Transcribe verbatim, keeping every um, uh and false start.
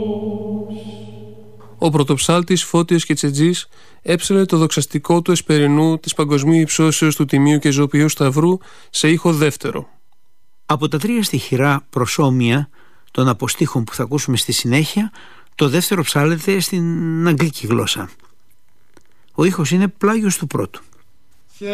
Ο πρωτοψάλτης Φώτιος Κετσετζής έψαλε το δοξαστικό του εσπερινού της παγκοσμίου υψώσεως του Τιμίου και Ζωοποιού Σταυρού σε ήχο δεύτερο. Από τα τρία στιχηρά προσώμια των αποστίχων που θα ακούσουμε στη συνέχεια, το δεύτερο ψάλλεται στην αγγλική γλώσσα. Ο ήχος είναι πλάγιος του πρώτου.